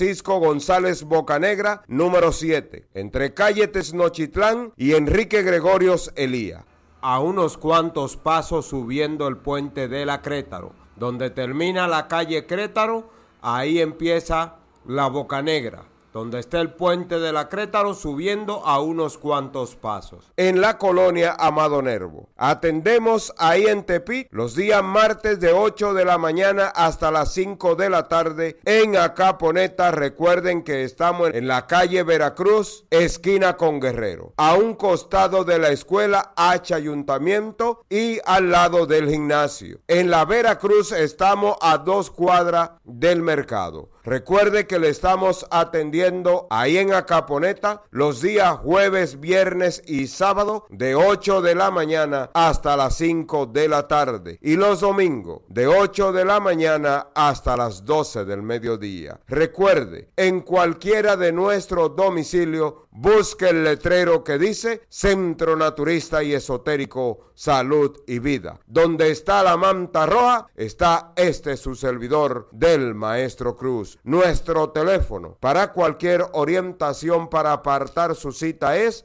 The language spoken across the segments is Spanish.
Francisco González Bocanegra, número 7, entre calle Tenochtitlán y Enrique Gregorios Elía. A unos cuantos pasos subiendo el puente de la Crétaro, donde termina la calle Crétaro, ahí empieza la Bocanegra, donde está el puente de la Crétaro subiendo a unos cuantos pasos. En la colonia Amado Nervo. Atendemos ahí en Tepic los días martes de 8 de la mañana hasta las 5 de la tarde. En Acaponeta, recuerden que estamos en la calle Veracruz, esquina con Guerrero, a un costado de la escuela H Ayuntamiento y al lado del gimnasio. En la Veracruz estamos a 2 cuadras del mercado. Recuerde que le estamos atendiendo ahí en Acaponeta los días jueves, viernes y sábado de 8 de la mañana hasta las 5 de la tarde y los domingos de 8 de la mañana hasta las 12 del mediodía. Recuerde, en cualquiera de nuestros domicilios busque el letrero que dice Centro Naturista y Esotérico Salud y Vida. Donde está la manta roja, está su servidor del Maestro Cruz. Nuestro teléfono para cualquier orientación para apartar su cita es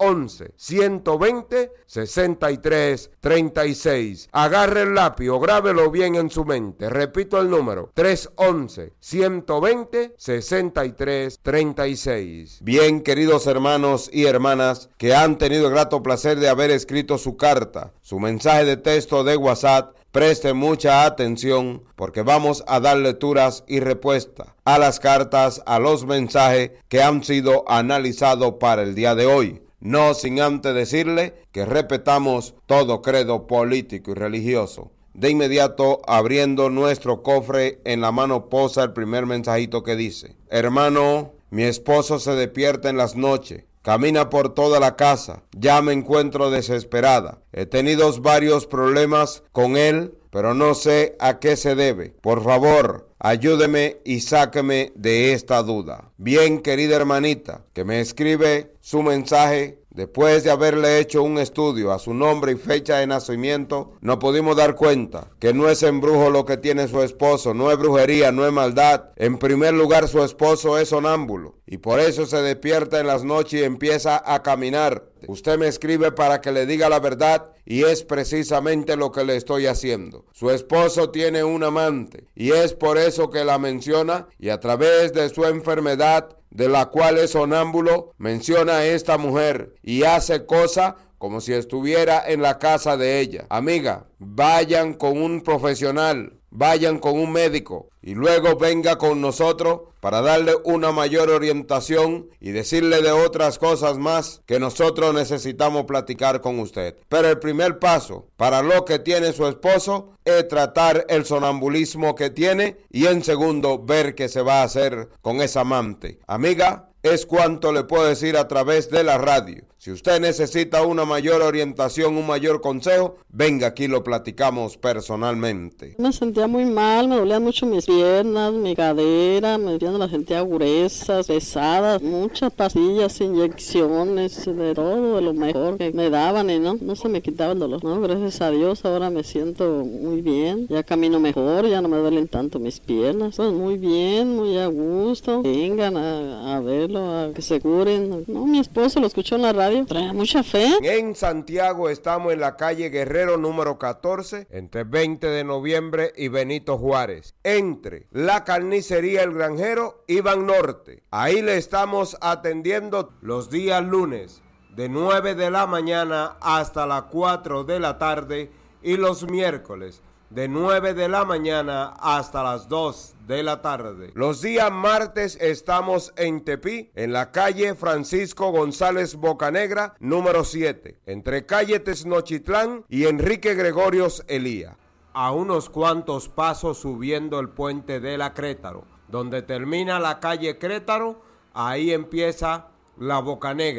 311-120-6336. Agarre el lápiz o grábelo bien en su mente. Repito el número, 311-120-6336. Bien, queridos hermanos y hermanas que han tenido el grato placer de haber escrito su carta, su mensaje de texto de WhatsApp, preste mucha atención porque vamos a dar lecturas y respuestas a las cartas, a los mensajes que han sido analizados para el día de hoy. No sin antes decirle que respetamos todo credo político y religioso. De inmediato, abriendo nuestro cofre, en la mano posa el primer mensajito que dice: hermano, mi esposo se despierta en las noches. Camina por toda la casa, ya me encuentro desesperada. He tenido varios problemas con él, pero no sé a qué se debe. Por favor, ayúdeme y sáqueme de esta duda. Bien, querida hermanita, que me escribe su mensaje, después de haberle hecho un estudio a su nombre y fecha de nacimiento, nos pudimos dar cuenta que no es embrujo lo que tiene su esposo, no es brujería, no es maldad. En primer lugar, su esposo es sonámbulo y por eso se despierta en las noches y empieza a caminar. Usted me escribe para que le diga la verdad y es precisamente lo que le estoy haciendo. Su esposo tiene un amante y es por eso que la menciona, y a través de su enfermedad, de la cual es sonámbulo, menciona a esta mujer y hace cosas como si estuviera en la casa de ella. Amiga, vayan con un profesional, vayan con un médico y luego venga con nosotros para darle una mayor orientación y decirle de otras cosas más que nosotros necesitamos platicar con usted. Pero el primer paso para lo que tiene su esposo es tratar el sonambulismo que tiene y en segundo ver qué se va a hacer con esa amante. Amiga, es cuanto le puedo decir a través de la radio. Si usted necesita una mayor orientación, un mayor consejo, venga aquí, lo platicamos personalmente. Me sentía muy mal, me dolían mucho mis piernas, mi cadera, las sentía gruesas, pesadas, muchas pastillas, inyecciones, de todo, de lo mejor que me daban y no se me quitaba el dolor. No, gracias a Dios ahora me siento muy bien, ya camino mejor, ya no me duelen tanto mis piernas. Pues muy bien, muy a gusto, vengan a verlo, a que se curen. No, mi esposo lo escuchó en la radio. Trae mucha fe. En Santiago estamos en la calle Guerrero número 14, entre 20 de noviembre y Benito Juárez, entre la carnicería El Granjero y Ban Norte. Ahí le estamos atendiendo los días lunes de 9 de la mañana hasta las 4 de la tarde y los miércoles de 9 de la mañana hasta las 2 de la tarde. Los días martes estamos en Tepic, en la calle Francisco González Bocanegra, número 7, entre calle Tenochtitlán y Enrique Gregorios Elía. A unos cuantos pasos subiendo el puente de la Crétaro, donde termina la calle Crétaro, ahí empieza la Bocanegra,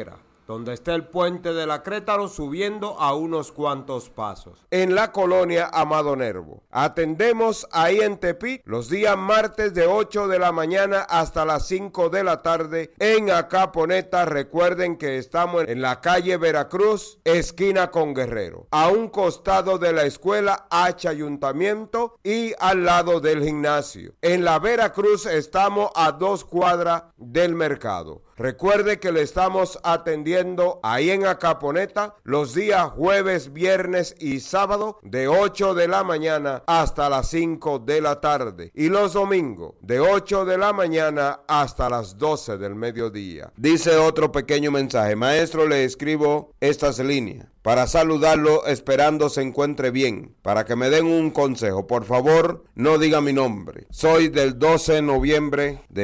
donde está el puente de la Crétaro subiendo a unos cuantos pasos. En la colonia Amado Nervo. Atendemos ahí en Tepic los días martes de 8 de la mañana hasta las 5 de la tarde. En Acaponeta, recuerden que estamos en la calle Veracruz, esquina con Guerrero, a un costado de la escuela H Ayuntamiento y al lado del gimnasio. En la Veracruz estamos a 2 cuadras del mercado. Recuerde que le estamos atendiendo ahí en Acaponeta los días jueves, viernes y sábado de 8 de la mañana hasta las 5 de la tarde. Y los domingos de 8 de la mañana hasta las 12 del mediodía. Dice otro pequeño mensaje. Maestro, le escribo estas líneas para saludarlo, esperando se encuentre bien, para que me den un consejo. Por favor, no diga mi nombre. Soy del 12 de noviembre de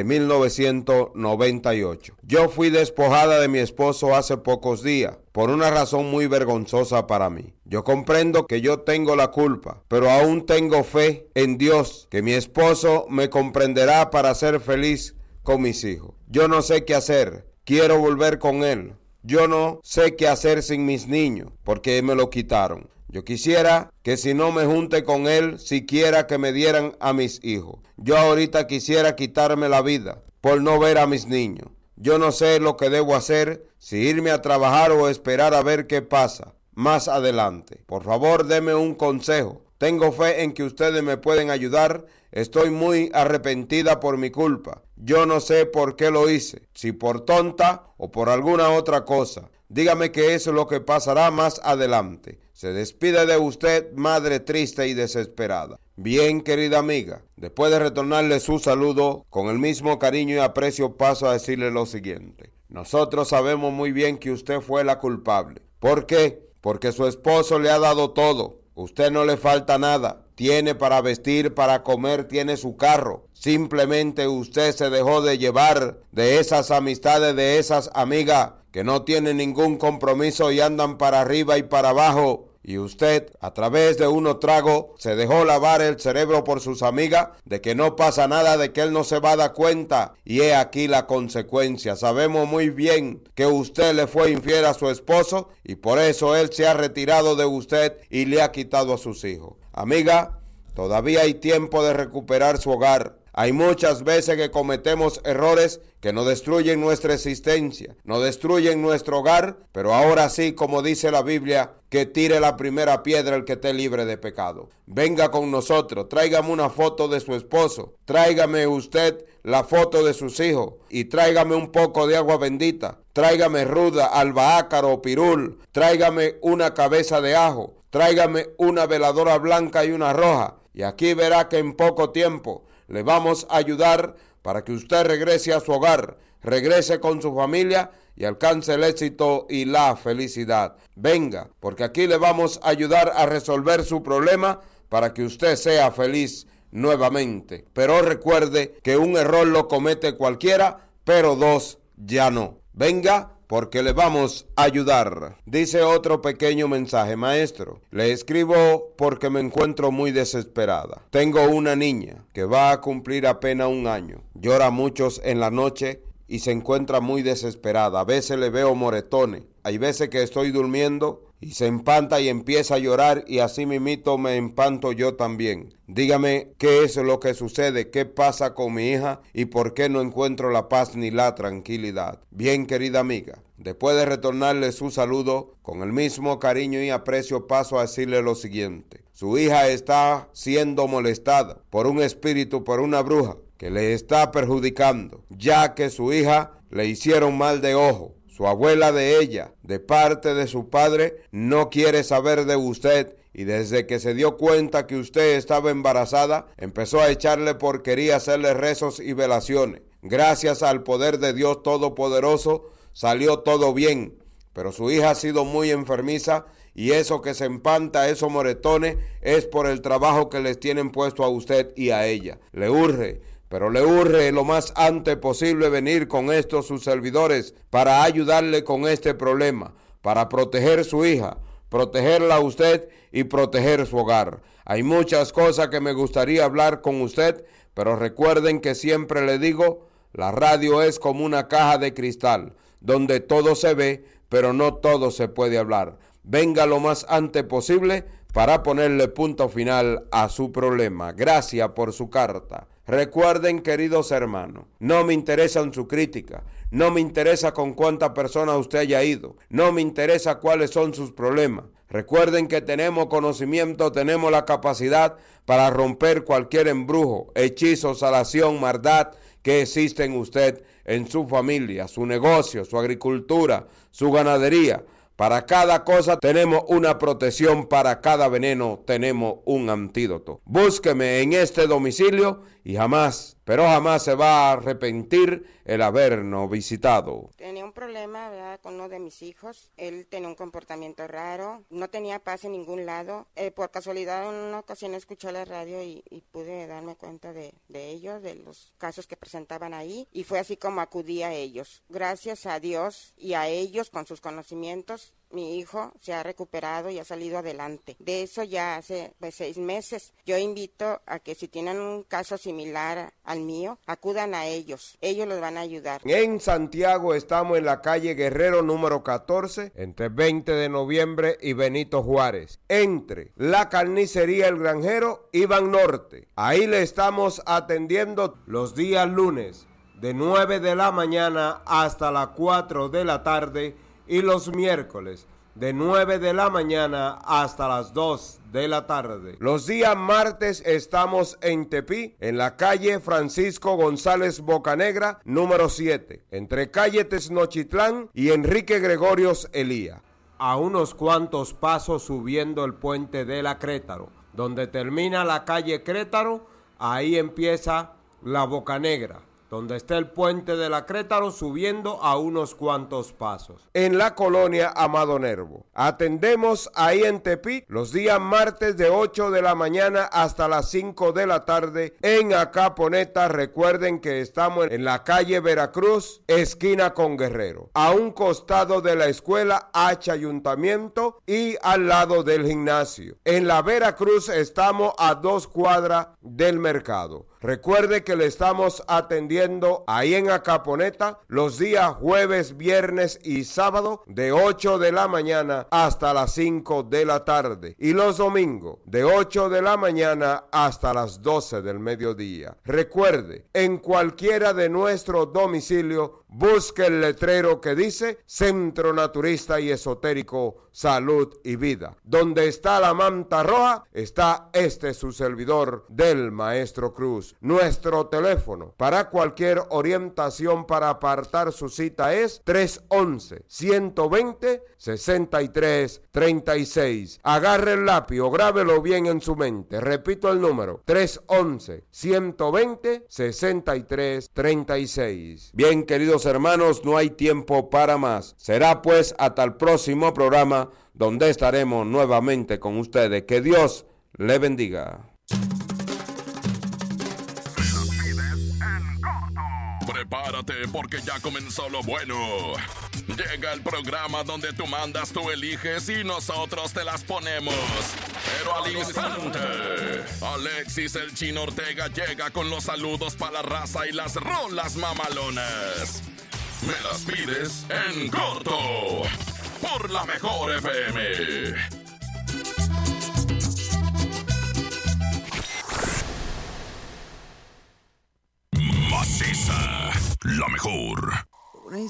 1998. Yo fui despojada de mi esposo hace pocos días, por una razón muy vergonzosa para mí. Yo comprendo que yo tengo la culpa, pero aún tengo fe en Dios, que mi esposo me comprenderá para ser feliz con mis hijos. Yo no sé qué hacer, quiero volver con él. Yo no sé qué hacer sin mis niños, porque me lo quitaron. Yo quisiera que si no me junte con él, siquiera que me dieran a mis hijos. Yo ahorita quisiera quitarme la vida por no ver a mis niños. Yo no sé lo que debo hacer, si irme a trabajar o esperar a ver qué pasa más adelante. Por favor, deme un consejo. Tengo fe en que ustedes me pueden ayudar. Estoy muy arrepentida por mi culpa. Yo no sé por qué lo hice, si por tonta o por alguna otra cosa. Dígame que eso es lo que pasará más adelante. Se despide de usted, madre triste y desesperada. Bien, querida amiga, después de retornarle su saludo, con el mismo cariño y aprecio paso a decirle lo siguiente. Nosotros sabemos muy bien que usted fue la culpable. ¿Por qué? Porque su esposo le ha dado todo. Usted no le falta nada. Tiene para vestir, para comer, tiene su carro. Simplemente usted se dejó de llevar de esas amistades, de esas amigas que no tienen ningún compromiso y andan para arriba y para abajo. Y usted, a través de unos tragos, se dejó lavar el cerebro por sus amigas de que no pasa nada, de que él no se va a dar cuenta. Y he aquí la consecuencia. Sabemos muy bien que usted le fue infiel a su esposo y por eso él se ha retirado de usted y le ha quitado a sus hijos. Amiga, todavía hay tiempo de recuperar su hogar. Hay muchas veces que cometemos errores que nos destruyen nuestra existencia, nos destruyen nuestro hogar, pero ahora sí, como dice la Biblia, que tire la primera piedra el que esté libre de pecado. Venga con nosotros, tráigame una foto de su esposo, tráigame usted la foto de sus hijos y tráigame un poco de agua bendita, tráigame ruda, albahaca o pirul, tráigame una cabeza de ajo, tráigame una veladora blanca y una roja, y aquí verá que en poco tiempo le vamos a ayudar para que usted regrese a su hogar, regrese con su familia y alcance el éxito y la felicidad. Venga, porque aquí le vamos a ayudar a resolver su problema para que usted sea feliz nuevamente. Pero recuerde que un error lo comete cualquiera, pero dos ya no. Venga, porque le vamos a ayudar. Dice otro pequeño mensaje. Maestro, le escribo porque me encuentro muy desesperada. Tengo una niña que va a cumplir apenas 1 año. Llora muchos en la noche y se encuentra muy desesperada. A veces le veo moretones. Hay veces que estoy durmiendo y se empanta y empieza a llorar y así mismito me empanto yo también. Dígame qué es lo que sucede, qué pasa con mi hija y por qué no encuentro la paz ni la tranquilidad. Bien, querida amiga, después de retornarle su saludo, con el mismo cariño y aprecio paso a decirle lo siguiente. Su hija está siendo molestada por un espíritu, por una bruja que le está perjudicando, ya que su hija le hicieron mal de ojo. Su abuela de ella, de parte de su padre, no quiere saber de usted y desde que se dio cuenta que usted estaba embarazada, empezó a echarle porquería, hacerle rezos y velaciones. Gracias al poder de Dios Todopoderoso, salió todo bien, pero su hija ha sido muy enfermiza y eso que se empanta, esos moretones, es por el trabajo que les tienen puesto a usted y a ella. Le urge. Pero le urge lo más antes posible venir con estos sus servidores para ayudarle con este problema, para proteger su hija, protegerla a usted y proteger su hogar. Hay muchas cosas que me gustaría hablar con usted, pero recuerden que siempre le digo, la radio es como una caja de cristal, donde todo se ve, pero no todo se puede hablar. Venga lo más antes posible para ponerle punto final a su problema. Gracias por su carta. Recuerden, queridos hermanos, no me interesan su crítica, no me interesa con cuántas personas usted haya ido, no me interesa cuáles son sus problemas. Recuerden que tenemos conocimiento, tenemos la capacidad para romper cualquier embrujo, hechizo, salación, maldad que existe en usted, en su familia, su negocio, su agricultura, su ganadería. Para cada cosa tenemos una protección, para cada veneno tenemos un antídoto. Búsqueme en este domicilio y jamás, pero jamás se va a arrepentir el habernos visitado. Tenía un problema, ¿verdad?, con uno de mis hijos. Él tenía un comportamiento raro, no tenía paz en ningún lado. Por casualidad en una ocasión escuché la radio y pude darme cuenta de ellos, de los casos que presentaban ahí. Y fue así como acudí a ellos. Gracias a Dios y a ellos con sus conocimientos, mi hijo se ha recuperado y ha salido adelante. De eso ya hace 6 meses. Yo invito a que si tienen un caso similar al mío, acudan a ellos. Ellos los van a ayudar. En Santiago estamos en la calle Guerrero número 14, entre 20 de noviembre y Benito Juárez. Entre la carnicería El Granjero y Ban Norte. Ahí le estamos atendiendo los días lunes de 9 de la mañana hasta las 4 de la tarde. Y los miércoles de 9 de la mañana hasta las 2 de la tarde. Los días martes estamos en Tepí, en la calle Francisco González Bocanegra, número 7, entre calle Teznochitlán y Enrique Gregorios Elía. A unos cuantos pasos subiendo el puente de la Crétaro, donde termina la calle Crétaro, ahí empieza la Bocanegra. Donde está el puente de la Crétaro, subiendo a unos cuantos pasos. En la colonia Amado Nervo. Atendemos ahí en Tepic los días martes de 8 de la mañana hasta las 5 de la tarde. En Acaponeta, recuerden que estamos en la calle Veracruz, esquina con Guerrero. A un costado de la escuela H Ayuntamiento y al lado del gimnasio. En la Veracruz estamos a 2 cuadras del mercado. Recuerde que le estamos atendiendo ahí en Acaponeta los días jueves, viernes y sábado de 8 de la mañana hasta las 5 de la tarde. Y los domingos de 8 de la mañana hasta las 12 del mediodía. Recuerde, en cualquiera de nuestros domicilios, busque el letrero que dice Centro Naturista y Esotérico Salud y Vida. Donde está la manta roja, está su servidor del Maestro Cruz. Nuestro teléfono para cualquier orientación para apartar su cita es 311-120-6336. Agarre el lápiz o grábelo bien en su mente. Repito el número, 311-120-6336. Bien, queridos hermanos, no hay tiempo para más. Será pues hasta el próximo programa donde estaremos nuevamente con ustedes. Que Dios le bendiga. Prepárate porque ya comenzó lo bueno. Llega el programa donde tú mandas, tú eliges y nosotros te las ponemos. Pero al instante, Alexis el Chino Ortega llega con los saludos para la raza y las rolas mamalonas. Me las pides en corto por la Mejor FM. Maciza, la mejor.